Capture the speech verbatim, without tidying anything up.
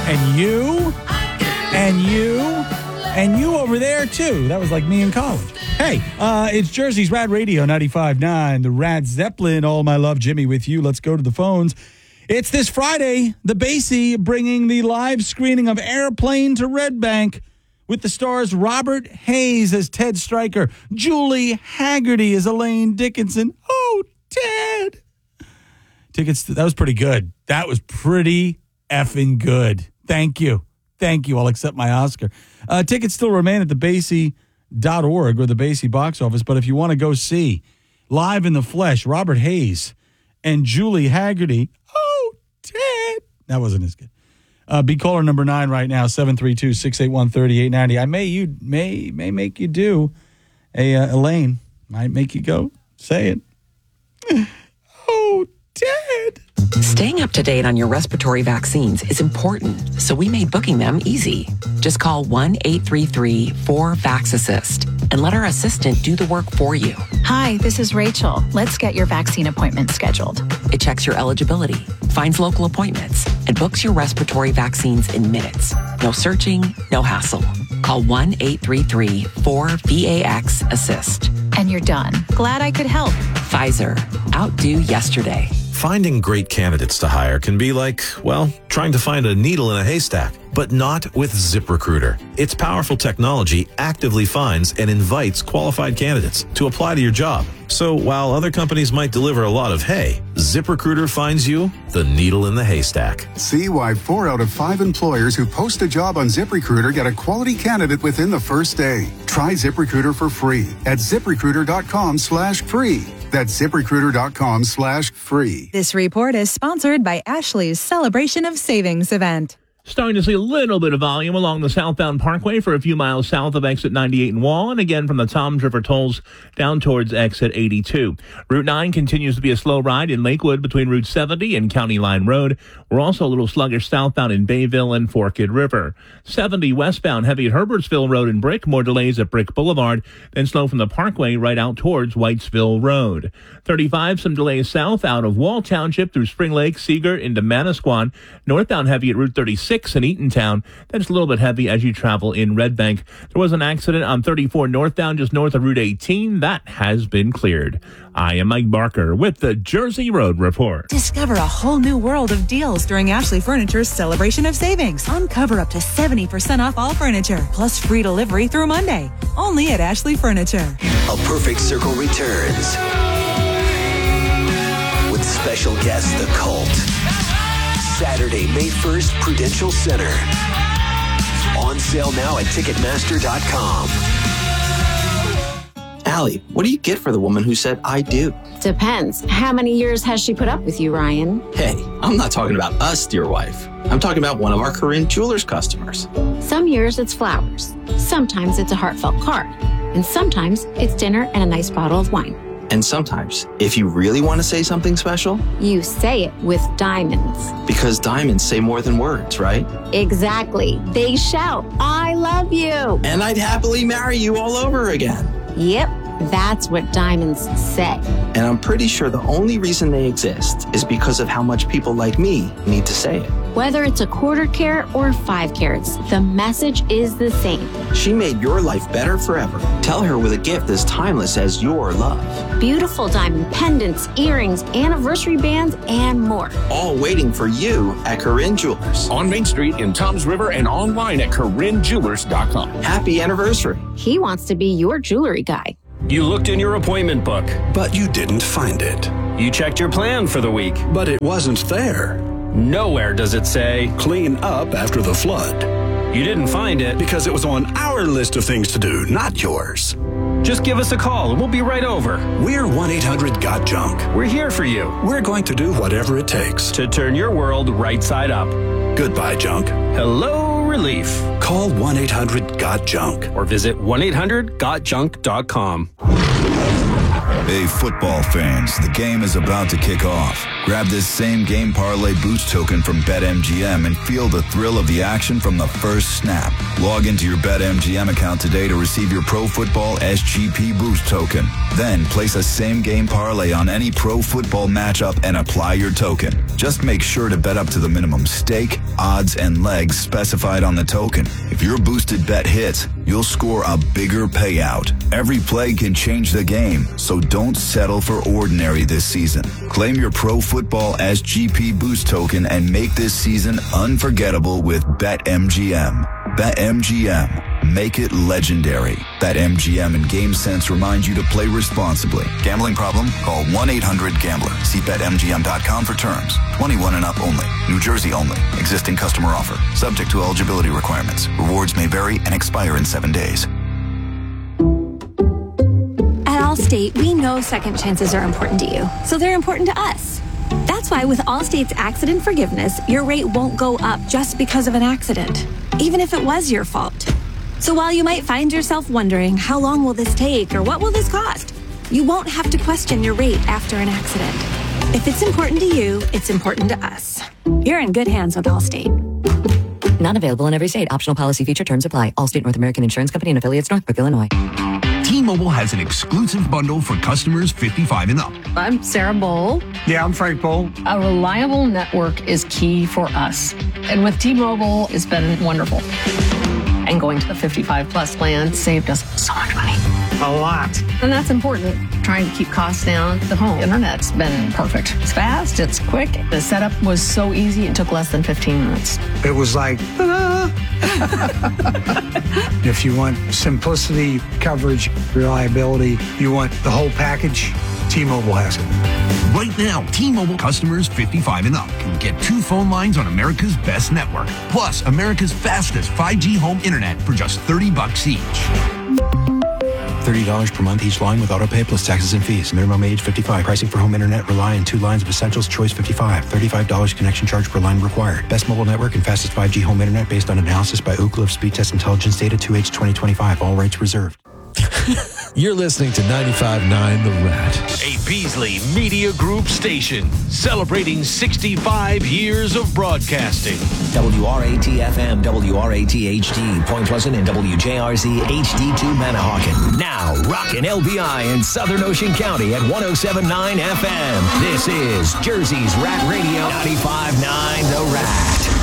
And you. And you. And you over there, too. That was like me in college. Hey, uh, it's Jersey's Rad Radio ninety-five point nine. The Rad Zeppelin. All my love, Jimmy, with you. Let's go to the phones. It's this Friday. The Basie bringing the live screening of Airplane to Red Bank with the stars Robert Hayes as Ted Stryker, Julie Haggerty as Elaine Dickinson. Oh, Ted. Tickets, that was pretty good. That was pretty effing good. Thank you. Thank you. I'll accept my Oscar. Uh, tickets still remain at the Basie dot org or the Basie box office, but if you want to go see live in the flesh, Robert Hayes and Julie Haggerty, oh, Ted. That wasn't as good. Uh, be caller number nine right now, seven three two, six eight one, three eight nine zero. I may you may may make you do a uh, Elaine. Might make you go. Say it. Oh, Ted. Staying up to date on your respiratory vaccines is important, so we made booking them easy. Just call one eight three three, four, VAX assist and let our assistant do the work for you. Hi, this is Rachel. Let's get your vaccine appointment scheduled. It checks your eligibility, finds local appointments, and books your respiratory vaccines in minutes. No searching, no hassle. Call one eight three three, four, VAX assist. And you're done. Glad I could help. Pfizer. Outdo yesterday. Finding great candidates to hire can be like, well, trying to find a needle in a haystack, but not with ZipRecruiter. Its powerful technology actively finds and invites qualified candidates to apply to your job. So while other companies might deliver a lot of hay, ZipRecruiter finds you the needle in the haystack. See why four out of five employers who post a job on ZipRecruiter get a quality candidate within the first day. Try ZipRecruiter for free at ZipRecruiter.com slash free. That's ZipRecruiter.com slash free. This report is sponsored by Ashley's Celebration of Savings event. Starting to see a little bit of volume along the southbound parkway for a few miles south of exit ninety-eight and Wall, and again from the Toms River tolls down towards exit eighty-two. Route nine continues to be a slow ride in Lakewood between Route seventy and County Line Road. We're also a little sluggish southbound in Bayville and Forked River. seventy westbound heavy at Herbertsville Road and Brick, more delays at Brick Boulevard, then slow from the parkway right out towards Whitesville Road. thirty-five, some delays south out of Wall Township through Spring Lake, Seeger into Manasquan. Northbound heavy at Route thirty-six in Eatontown. That's a little bit heavy as you travel in Red Bank. There was an accident on thirty-four northbound just north of Route eighteen. That has been cleared. I am Mike Barker with the Jersey Road Report. Discover a whole new world of deals during Ashley Furniture's Celebration of Savings. Uncover up to seventy percent off all furniture, plus free delivery through Monday. Only at Ashley Furniture. A Perfect Circle returns with special guest The Cult. Saturday, May first, Prudential Center. On sale now at Ticketmaster dot com. Allie, what do you get for the woman who said, I do? Depends. How many years has she put up with you, Ryan? Hey, I'm not talking about us, dear wife. I'm talking about one of our Corinne Jewelers customers. Some years it's flowers. Sometimes it's a heartfelt card. And sometimes it's dinner and a nice bottle of wine. And sometimes, if you really want to say something special, you say it with diamonds. Because diamonds say more than words, right? Exactly. They shout, I love you. And I'd happily marry you all over again. Yep, that's what diamonds say. And I'm pretty sure the only reason they exist is because of how much people like me need to say it. Whether it's a quarter carat or five carats, the message is the same. She made your life better forever. Tell her with a gift as timeless as your love. Beautiful diamond pendants, earrings, anniversary bands, and more. All waiting for you at Corinne Jewelers. On Main Street in Toms River and online at Corinne Jewelers dot com. Happy anniversary. He wants to be your jewelry guy. You looked in your appointment book, but you didn't find it. You checked your plan for the week, but it wasn't there. Nowhere does it say, clean up after the flood. You didn't find it because it was on our list of things to do, not yours. Just give us a call and we'll be right over. We're one eight hundred got junk. We're here for you. We're going to do whatever it takes to turn your world right side up. Goodbye, junk. Hello, relief. Call one eight hundred got junk or visit one eight hundred got junk dot com. Hey, football fans, the game is about to kick off. Grab this same game parlay boost token from BetMGM and feel the thrill of the action from the first snap. Log into your BetMGM account today to receive your Pro Football S G P boost token. Then place a same game parlay on any pro football matchup and apply your token. Just make sure to bet up to the minimum stake, odds, and legs specified on the token. If your boosted bet hits, you'll score a bigger payout. Every play can change the game, so don't settle for ordinary this season. Claim your Pro Football S G P boost token and make this season unforgettable with BetMGM. BetMGM. Make it legendary. BetMGM and GameSense remind you to play responsibly. Gambling problem? Call one eight hundred gambler. See Bet M G M dot com for terms. twenty-one and up only. New Jersey only. Existing customer offer. Subject to eligibility requirements. Rewards may vary and expire in seven days. At Allstate, we know second chances are important to you, so they're important to us. That's why with Allstate's accident forgiveness, your rate won't go up just because of an accident, even if it was your fault. So while you might find yourself wondering, how long will this take or what will this cost? You won't have to question your rate after an accident. If it's important to you, it's important to us. You're in good hands with Allstate. Not available in every state. Optional policy feature terms apply. Allstate North American Insurance Company and affiliates, Northbrook, Illinois. T-Mobile has an exclusive bundle for customers fifty-five and up. I'm Sarah Bowl. Yeah, I'm Frank Bowl. A reliable network is key for us. And with T-Mobile, it's been wonderful. And going to the fifty-five plus plan saved us so much money. A lot. And that's important. Trying to keep costs down. The home internet's been perfect. It's fast, it's quick. The setup was so easy, it took less than fifteen minutes. It was like, ta-da! If you want simplicity, coverage, reliability, you want the whole package, T-Mobile has it. Right now, T-Mobile customers fifty-five and up can get two phone lines on America's best network, plus America's fastest five G home internet for just thirty bucks each. thirty dollars per month each line with autopay plus taxes and fees. Minimum age fifty-five. Pricing for home internet rely on two lines of Essentials Choice fifty-five. thirty-five dollars connection charge per line required. Best mobile network and fastest five G home internet based on analysis by Ookla of Speed Test Intelligence Data two H twenty twenty-five. All rights reserved. You're listening to ninety-five point nine The Rat. A Beasley Media Group station celebrating sixty-five years of broadcasting. W R A T F M, W R A T H D, Point Pleasant, and W J R Z H D two Manahawkin. Now, rockin' L B I in Southern Ocean County at one oh seven point nine F M. This is Jersey's Rat Radio ninety-five point nine The Rat.